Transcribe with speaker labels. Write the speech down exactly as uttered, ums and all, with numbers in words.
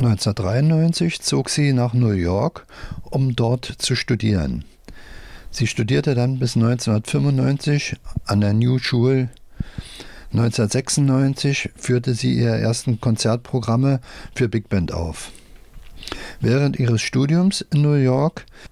Speaker 1: neunzehnhundertdreiundneunzig zog sie nach New York, um dort zu studieren. Sie studierte dann bis neunzehnhundertfünfundneunzig an der New School. neunzehnhundertsechsundneunzig führte sie ihre ersten Konzertprogramme für Big Band auf. Während ihres Studiums in New York